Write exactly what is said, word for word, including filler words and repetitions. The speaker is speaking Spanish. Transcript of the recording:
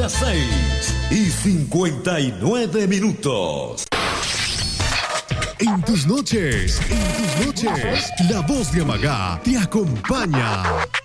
las seis y cincuenta y nueve minutos. En tus noches, en tus noches, la voz de Amagá te acompaña.